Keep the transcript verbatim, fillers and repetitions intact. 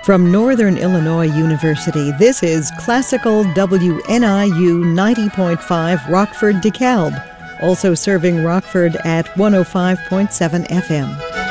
From Northern Illinois University, this is Classical W N I U ninety point five Rockford DeKalb, also serving Rockford at one oh five point seven F M.